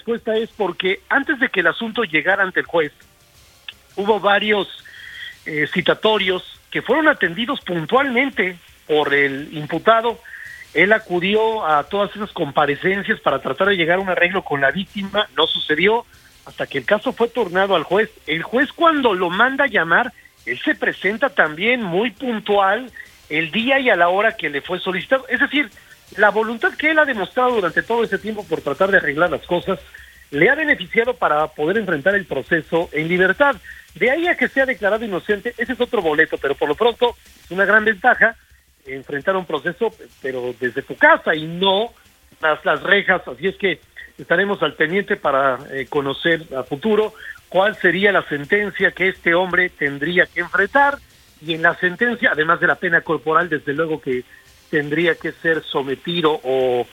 respuesta es porque antes de que el asunto llegara ante el juez, hubo varios citatorios que fueron atendidos puntualmente por el imputado. Él acudió a todas esas comparecencias para tratar de llegar a un arreglo con la víctima, no sucedió hasta que el caso fue turnado al juez. El juez, cuando lo manda a llamar, él se presenta también muy puntual el día y a la hora que le fue solicitado. Es decir, la voluntad que él ha demostrado durante todo ese tiempo por tratar de arreglar las cosas le ha beneficiado para poder enfrentar el proceso en libertad. De ahí a que sea declarado inocente, ese es otro boleto, pero por lo pronto es una gran ventaja enfrentar un proceso, pero desde tu casa y no tras las rejas. Así es que estaremos al pendiente para conocer a futuro cuál sería la sentencia que este hombre tendría que enfrentar, y en la sentencia, además de la pena corporal, desde luego que tendría que ser sometido o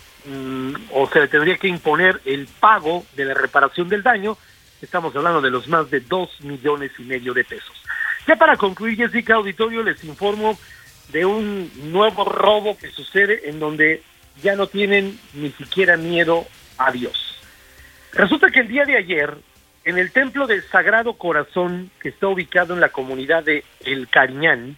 se le tendría que imponer el pago de la reparación del daño. Estamos hablando de los más de 2,5 millones de pesos. Ya para concluir, Jessica, auditorio, les informo de un nuevo robo que sucede en donde ya no tienen ni siquiera miedo a Dios. Resulta que el día de ayer, en el templo del Sagrado Corazón, que está ubicado en la comunidad de El Cariñán,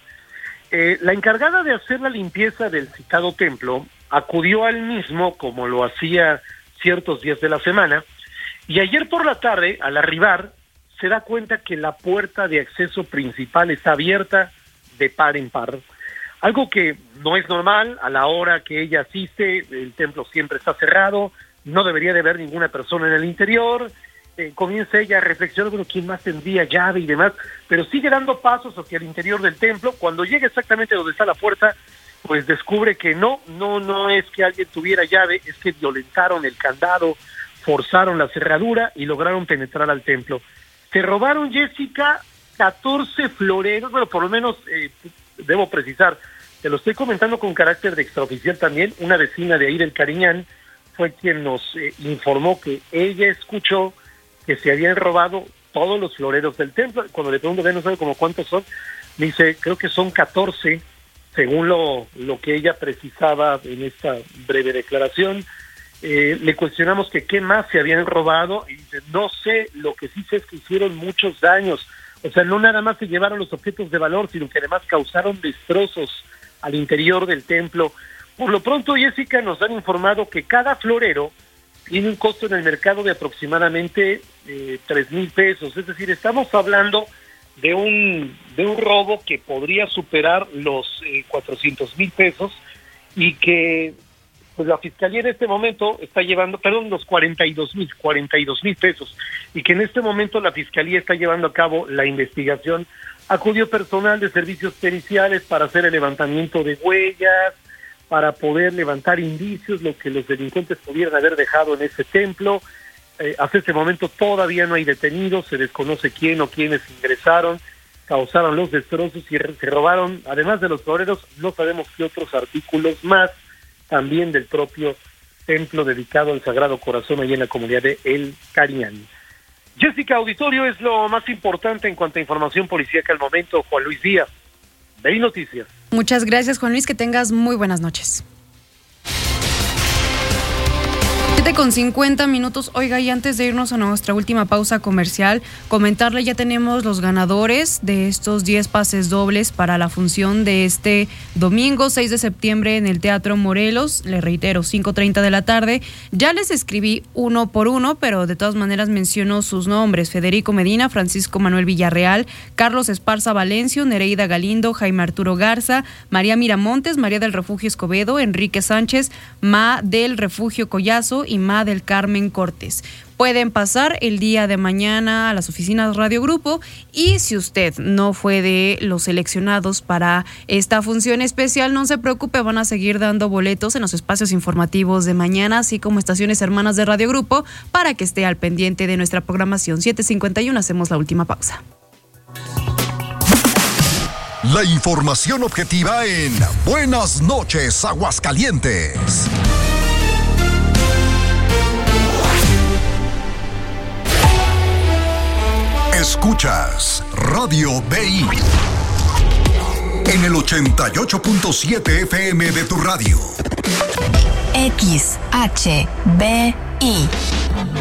la encargada de hacer la limpieza del citado templo acudió al mismo, como lo hacía ciertos días de la semana, y ayer por la tarde, al arribar, se da cuenta que la puerta de acceso principal está abierta de par en par, algo que no es normal. A la hora que ella asiste, el templo siempre está cerrado, no debería de haber ninguna persona en el interior. Comienza ella a reflexionar, bueno, ¿quién más tendría llave y demás? Pero sigue dando pasos hacia el interior del templo. Cuando llega exactamente donde está la puerta, pues descubre que no es que alguien tuviera llave, es que violentaron el candado, forzaron la cerradura y lograron penetrar al templo. Se robaron, Jessica, 14 floreros, bueno, por lo menos debo precisar, te lo estoy comentando con carácter de extraoficial también. Una vecina de ahí del Cariñán fue quien nos informó que ella escuchó que se habían robado todos los floreros del templo. Cuando le pregunto, no sabe como cuántos son, me dice, creo que son 14, según lo que ella precisaba en esta breve declaración. Le cuestionamos que qué más se habían robado, y dice, no sé, lo que sí sé es que hicieron muchos daños. O sea, no nada más se llevaron los objetos de valor, sino que además causaron destrozos al interior del templo. Por lo pronto, Jessica, nos han informado que cada florero tiene un costo en el mercado de aproximadamente 3,000 pesos. Es decir, estamos hablando de un robo que podría superar los 400,000 pesos, y que pues la Fiscalía en este momento está llevando, los 42,000 pesos, y que en este momento la Fiscalía está llevando a cabo la investigación. Acudió personal de servicios periciales para hacer el levantamiento de huellas, para poder levantar indicios, lo que los delincuentes pudieran haber dejado en ese templo. Hasta este momento todavía no hay detenidos, se desconoce quién o quiénes ingresaron, causaron los destrozos y se robaron, además de los floreros, no sabemos qué otros artículos más, también del propio templo dedicado al Sagrado Corazón allí en la comunidad de El Cariñán. Jessica, auditorio, es lo más importante en cuanto a información policíaca al momento. Juan Luis Díaz, de Noticias. Muchas gracias, Juan Luis, que tengas muy buenas noches. 7:50. Oiga, y antes de irnos a nuestra última pausa comercial, comentarle, ya tenemos los ganadores de estos 10 pases dobles para la función de este domingo 6 de septiembre en el Teatro Morelos. Le reitero, 5:30 de la tarde. Ya les escribí uno por uno, pero de todas maneras menciono sus nombres: Federico Medina, Francisco Manuel Villarreal, Carlos Esparza Valencio, Nereida Galindo, Jaime Arturo Garza, María Miramontes, María del Refugio Escobedo, Enrique Sánchez, Ma del Refugio Collazo y Ma del Carmen Cortés. Pueden pasar el día de mañana a las oficinas Radio Grupo, y si usted no fue de los seleccionados para esta función especial, no se preocupe, van a seguir dando boletos en los espacios informativos de mañana, así como estaciones hermanas de Radio Grupo, para que esté al pendiente de nuestra programación. 7:51, hacemos la última pausa. La información objetiva en Buenas noches, Aguascalientes. Escuchas Radio BI en el 88.7 FM de tu radio. XHBI